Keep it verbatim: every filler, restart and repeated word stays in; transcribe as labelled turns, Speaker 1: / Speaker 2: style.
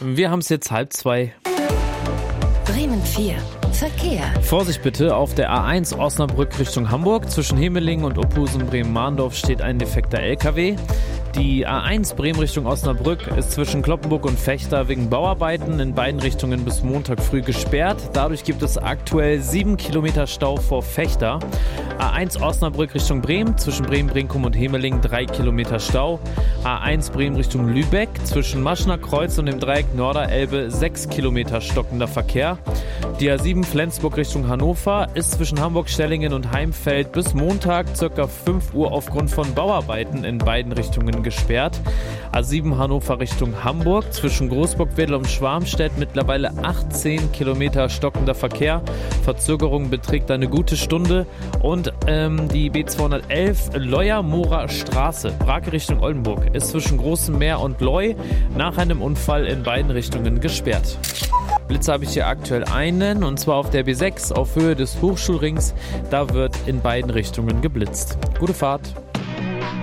Speaker 1: Wir haben es jetzt halb zwei.
Speaker 2: Bremen vier. Verkehr.
Speaker 1: Vorsicht bitte, auf der A eins Osnabrück Richtung Hamburg. Zwischen Hemeling und Ophusen Bremen-Mahndorf steht ein defekter L K W. Die A eins Bremen Richtung Osnabrück ist zwischen Cloppenburg und Vechta wegen Bauarbeiten in beiden Richtungen bis Montag früh gesperrt. Dadurch gibt es aktuell sieben Kilometer Stau vor Vechta. A eins Osnabrück Richtung Bremen, zwischen Bremen-Brinkum und Hemeling drei Kilometer Stau. A eins Bremen Richtung Lübeck, zwischen Maschner Kreuz und dem Dreieck Norderelbe sechs Kilometer stockender Verkehr. Die A sieben Flensburg Richtung Hannover ist zwischen Hamburg-Stellingen und Heimfeld bis Montag ca. fünf Uhr aufgrund von Bauarbeiten in beiden Richtungen gesperrt. A sieben Hannover Richtung Hamburg, zwischen Großburg-Wedel und Schwarmstedt mittlerweile achtzehn Kilometer stockender Verkehr. Verzögerung beträgt eine gute Stunde. Und ähm, die B zweihundertelf Leuer-Mohrer Straße, Brake Richtung Oldenburg, ist zwischen Großem Meer und Leu nach einem Unfall in beiden Richtungen gesperrt. Blitze habe ich hier aktuell einen, und zwar auf der B sechs auf Höhe des Hochschulrings. Da wird in beiden Richtungen geblitzt. Gute Fahrt.